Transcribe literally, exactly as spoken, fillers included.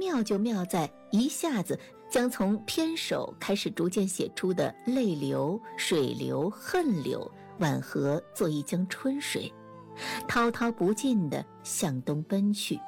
妙就妙在一下子将从偏手开始逐渐写出的泪流、水流、恨流婉合作一江春水，滔滔不尽地向东奔去。